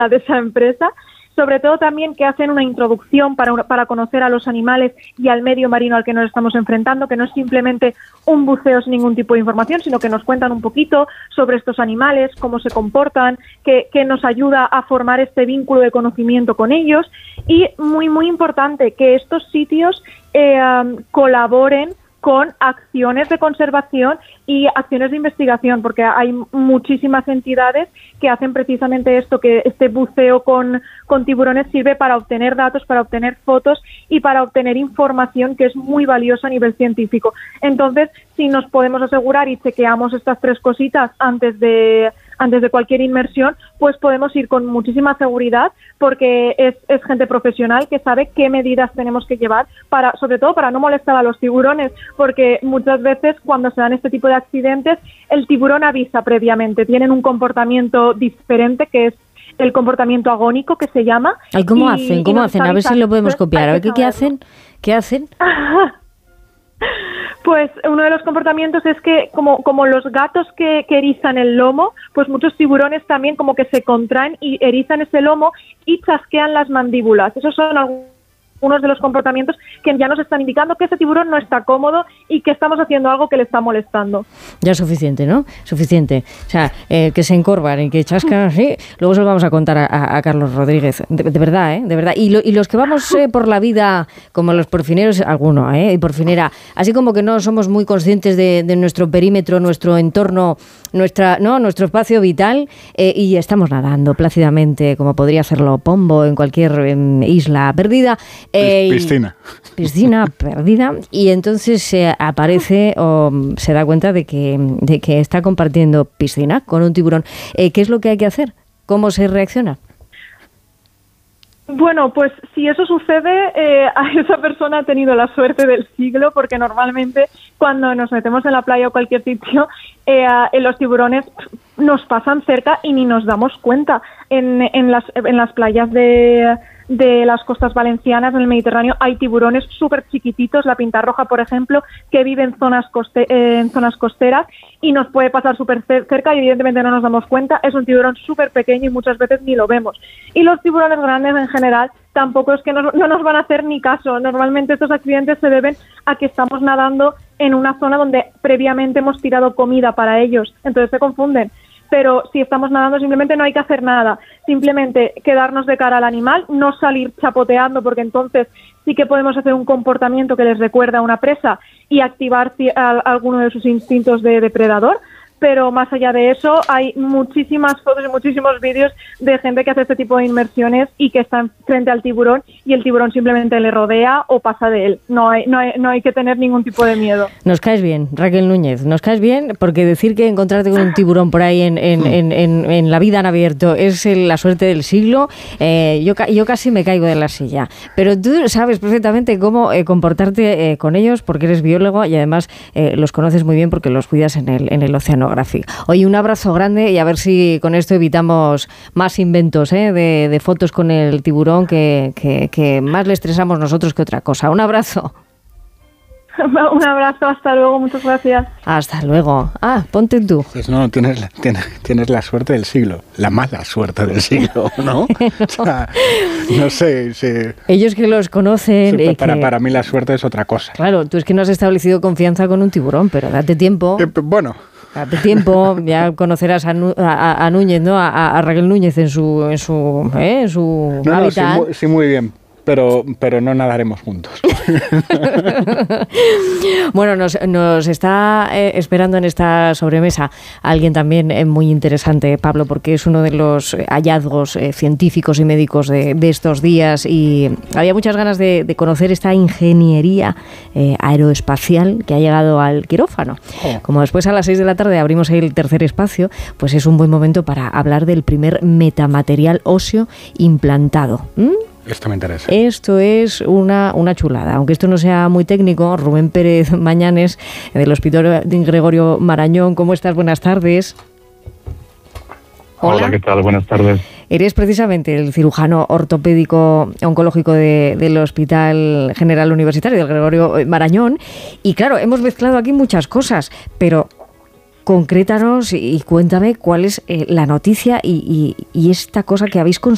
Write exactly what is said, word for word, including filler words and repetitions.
de esa empresa. Sobre todo también que hacen una introducción para, una, para conocer a los animales y al medio marino al que nos estamos enfrentando, que no es simplemente un buceo sin ningún tipo de información, sino que nos cuentan un poquito sobre estos animales, cómo se comportan, que, que nos ayuda a formar este vínculo de conocimiento con ellos. Y muy, muy importante, que estos sitios eh, um, colaboren con acciones de conservación y acciones de investigación, porque hay muchísimas entidades que hacen precisamente esto, que este buceo con, con tiburones sirve para obtener datos, para obtener fotos y para obtener información que es muy valiosa a nivel científico. Entonces, si nos podemos asegurar y chequeamos estas tres cositas antes de antes de cualquier inmersión, pues podemos ir con muchísima seguridad, porque es, es gente profesional que sabe qué medidas tenemos que llevar, para, sobre todo para no molestar a los tiburones, porque muchas veces cuando se dan este tipo de accidentes, el tiburón avisa previamente, tienen un comportamiento diferente que es el comportamiento agónico, que se llama. Ay, ¿cómo y, hacen? ¿Cómo hacen? A ver si lo podemos copiar. A ver qué, qué hacen. ¿Qué hacen? Pues uno de los comportamientos es que como, como los gatos que, que erizan el lomo, pues muchos tiburones también como que se contraen y erizan ese lomo y chasquean las mandíbulas. Esos son algunos de los comportamientos que ya nos están indicando que ese tiburón no está cómodo y que estamos haciendo algo que le está molestando. Ya es suficiente, ¿no? Suficiente. O sea, eh, que se encorvan y que chascan así. Luego se lo vamos a contar a, a, a Carlos Rodríguez. De, de verdad, ¿eh? De verdad. Y, lo, y los que vamos eh, por la vida, como los porfineros, alguno, ¿eh? Y porfinera, así como que no somos muy conscientes de, de nuestro perímetro, nuestro entorno, nuestra, no, nuestro espacio vital, eh, y estamos nadando plácidamente, como podría hacerlo Pombo en cualquier en isla perdida. Eh, piscina. Piscina perdida. Y entonces se eh, aparece o se da cuenta de que, de que está compartiendo piscina con un tiburón. Eh, ¿Qué es lo que hay que hacer? ¿Cómo se reacciona? Bueno, pues si eso sucede, eh, a esa persona ha tenido la suerte del siglo, porque normalmente cuando nos metemos en la playa o cualquier sitio, eh, los tiburones nos pasan cerca y ni nos damos cuenta. En, en, las, en las playas de... de las costas valencianas, en el Mediterráneo, hay tiburones súper chiquititos, la pintarroja, por ejemplo, que vive en zonas, coste- eh, en zonas costeras y nos puede pasar súper cerca y evidentemente no nos damos cuenta. Es un tiburón súper pequeño y muchas veces ni lo vemos. Y los tiburones grandes en general tampoco es que nos, no nos van a hacer ni caso. Normalmente estos accidentes se deben a que estamos nadando en una zona donde previamente hemos tirado comida para ellos, entonces se confunden. Pero si estamos nadando simplemente no hay que hacer nada, simplemente quedarnos de cara al animal, no salir chapoteando, porque entonces sí que podemos hacer un comportamiento que les recuerda a una presa y activar c- a, alguno de sus instintos de depredador. Pero más allá de eso, hay muchísimas fotos y muchísimos vídeos de gente que hace este tipo de inmersiones y que está frente al tiburón y el tiburón simplemente le rodea o pasa de él. No hay, no hay, no hay que tener ningún tipo de miedo. Nos caes bien, Raquel Núñez, nos caes bien, porque decir que encontrarte con un tiburón por ahí en, en, en, en, en la vida en abierto es la suerte del siglo. Eh, yo, yo casi me caigo de la silla. Pero tú sabes perfectamente cómo eh, comportarte eh, con ellos, porque eres biólogo y además eh, los conoces muy bien porque los cuidas en el, en el océano. Oye, un abrazo grande y a ver si con esto evitamos más inventos ¿eh? de, de fotos con el tiburón que, que, que más le estresamos nosotros que otra cosa. Un abrazo. Un abrazo, hasta luego, muchas gracias. Hasta luego. Ah, ponte tú. Pues no, tienes, tienes, tienes la suerte del siglo, la mala suerte del siglo, ¿no? O sea, no sé si... Ellos que los conocen... Sí, eh, para, que... para mí la suerte es otra cosa. Claro, tú es que no has establecido confianza con un tiburón, pero date tiempo. Eh, bueno... Date tiempo, ya conocerás a, a, a Núñez, ¿no? A, a Raquel Núñez en su, en su, ¿eh? en su no, hábitat. No, sí, sí, muy bien. Pero, pero no nadaremos juntos. Bueno, nos, nos está eh, esperando en esta sobremesa alguien también eh, muy interesante, Pablo, porque es uno de los hallazgos eh, científicos y médicos de, de estos días y había muchas ganas de, de conocer esta ingeniería eh, aeroespacial que ha llegado al quirófano. Oh. Como después a las seis de la tarde abrimos el tercer espacio, pues es un buen momento para hablar del primer metamaterial óseo implantado. ¿Mm? Esto me interesa. Esto es una, una chulada. Aunque esto no sea muy técnico, Rubén Pérez Mañanes, del Hospital Gregorio Marañón. ¿Cómo estás? Buenas tardes. Hola, Hola ¿qué tal? Buenas tardes. Eres precisamente el cirujano ortopédico oncológico de, del Hospital General Universitario del Gregorio Marañón. Y claro, hemos mezclado aquí muchas cosas, pero... concrétanos y cuéntame cuál es eh, la noticia y, y, y esta cosa que habéis conseguido